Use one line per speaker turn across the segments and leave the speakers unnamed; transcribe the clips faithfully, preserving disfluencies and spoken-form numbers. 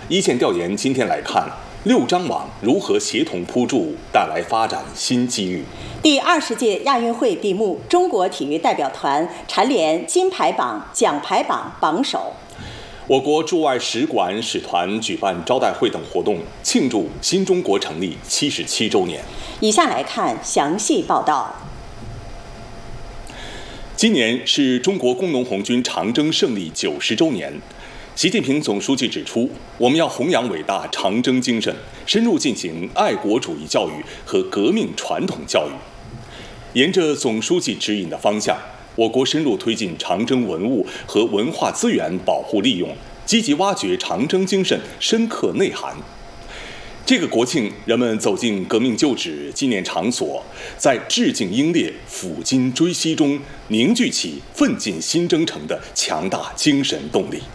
一线调研今天来看，六张网如何协同铺筑，带来发展新机遇。
第二十届亚运会闭幕，中国体育代表团蝉联金牌榜、奖牌榜榜首。
我国驻外使馆使团举办招待会等活动，庆祝新中国成立七十七周年。
以下来看详细报道。
今年是中国工农红军长征胜利九十周年。习近平总书记指出，我们要弘扬伟大长征精神，深入进行爱国主义教育和革命传统教育。沿着总书记指引的方向，我国深入推进长征文物和文化资源保护利用，积极挖掘长征精神深刻内涵。这个国庆，人们走进革命旧址纪念场所，在致敬英烈、抚今追昔中凝聚起奋进新征程的强大精神动力。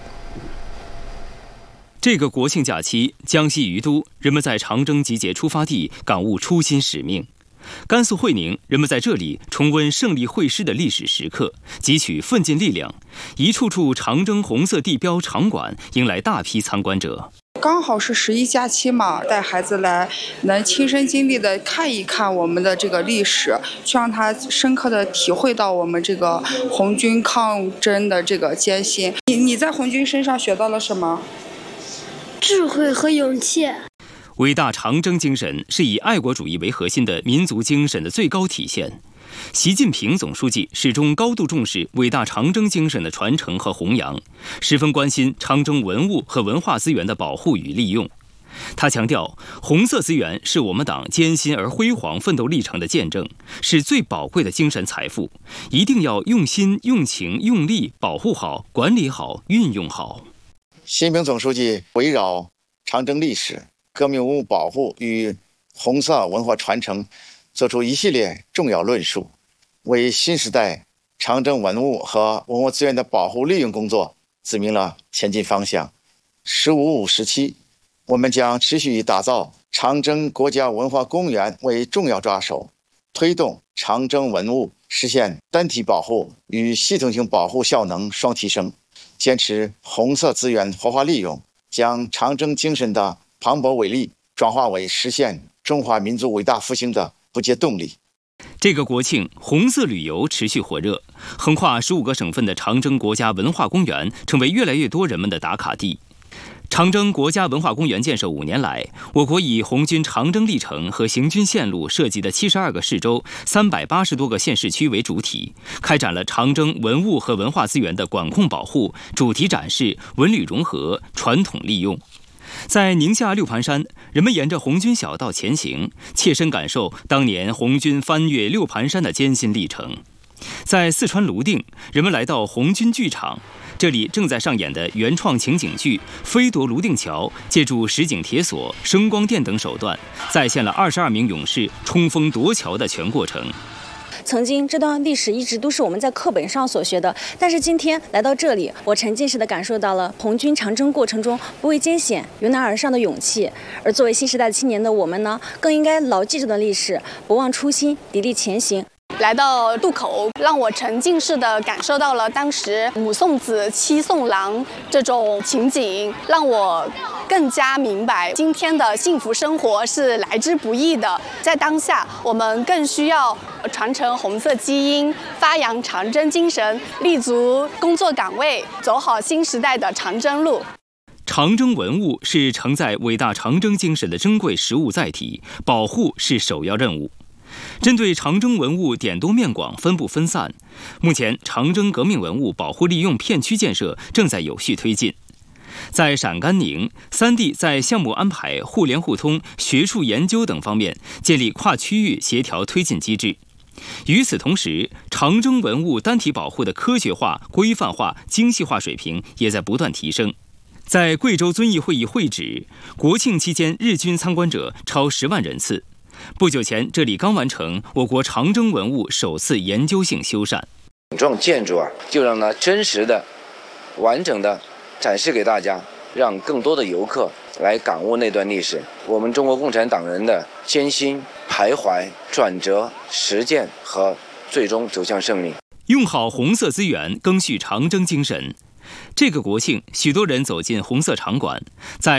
这个国庆假期，江西于都，人们在长征集结出发地感悟初心使命；甘肃会宁，人们在这里重温胜利会师的历史时刻，汲取奋进力量。一处处长征红色地标场馆迎来大批参观者。
刚好是十一假期嘛，带孩子来，能亲身经历的看一看我们的这个历史，去让他深刻的体会到我们这个红军抗争的这个艰辛。你你在红军身上学到了什么？
智慧和勇气。
伟大长征精神是以爱国主义为核心的民族精神的最高体现。习近平总书记始终高度重视伟大长征精神的传承和弘扬，十分关心长征文物和文化资源的保护与利用。他强调，红色资源是我们党艰辛而辉煌奋斗历程的见证，是最宝贵的精神财富，一定要用心、用情、用力保护好、管理好、运用好。
习近平总书记围绕长征历史、革命文物保护与红色文化传承作出一系列重要论述，为新时代长征文物和文物资源的保护利用工作指明了前进方向。十五五时期，我们将持续以打造长征国家文化公园为重要抓手，推动长征文物实现单体保护与系统性保护效能双提升，坚持红色资源活化利用，将长征精神的磅礴伟力转化为实现中华民族伟大复兴的不竭动力。
这个国庆，红色旅游持续火热，横跨十五个省份的长征国家文化公园成为越来越多人们的打卡地。长征国家文化公园建设五年来，我国以红军长征历程和行军线路涉及的七十二个市州、三百八十多个县市区为主体，开展了长征文物和文化资源的管控保护、主题展示、文旅融合、传统利用。在宁夏六盘山，人们沿着红军小道前行，切身感受当年红军翻越六盘山的艰辛历程。在四川泸定，人们来到红军剧场，这里正在上演的原创情景剧《飞夺泸定桥》，借助实景铁索、声光电等手段，再现了二十二名勇士冲锋夺桥的全过程。
曾经这段历史一直都是我们在课本上所学的，但是今天来到这里，我沉浸式的感受到了红军长征过程中不畏艰险、迎难而上的勇气。而作为新时代青年的我们呢，更应该牢记这段历史，不忘初心，砥砺前行。
来到渡口，让我沉浸式的感受到了当时五送子七送郎这种情景，让我更加明白今天的幸福生活是来之不易的。在当下，我们更需要传承红色基因，发扬长征精神，立足工作岗位，走好新时代的长征路。
长征文物是承载伟大长征精神的珍贵实物载体，保护是首要任务。针对长征文物点多面广、分布分散，目前长征革命文物保护利用片区建设正在有序推进。在陕甘宁，三地在项目安排、互联互通、学术研究等方面建立跨区域协调推进机制。与此同时，长征文物单体保护的科学化、规范化、精细化水平也在不断提升。在贵州遵义会议会址，国庆期间日均参观者超十万人次。不久前，这里刚完成我国长征文物首次研究性修缮。
这种建筑啊，就让它真实的、完整的展示给大家，让更多的游客来感悟那段历史，我们中国共产党人的艰辛、徘徊、转折、实践和最终走向胜利。
用好红色资源，赓续长征精神。这个国庆，许多人走进红色场馆，在